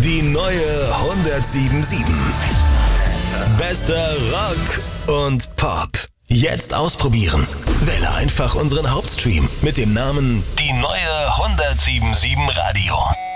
Die neue 107.7. Bester Rock und Pop. Jetzt ausprobieren. Wähle einfach unseren Hauptstream mit dem Namen Die neue 107.7 Radio.